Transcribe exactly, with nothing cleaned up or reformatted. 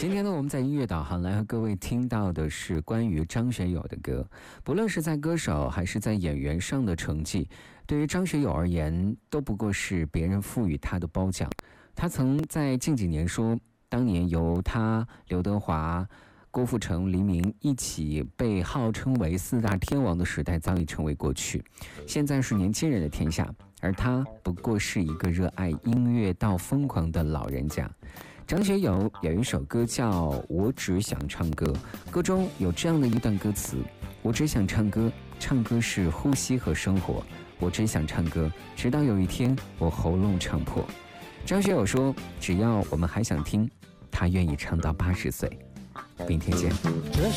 今天呢，我们在音乐导航来和各位听到的是关于张学友的歌。不论是在歌手还是在演员上的成绩，对于张学友而言，都不过是别人赋予他的褒奖。他曾在近几年说，当年由他、刘德华、郭富城、黎明一起被号称为四大天王的时代早已成为过去，现在是年轻人的天下，而他不过是一个热爱音乐到疯狂的老人家。张学友有一首歌叫《我只想唱歌》，歌中有这样的一段歌词：我只想唱歌，唱歌是呼吸和生活，我只想唱歌，直到有一天我喉咙唱破。张学友说，只要我们还想听，他愿意唱到八十岁。明天见。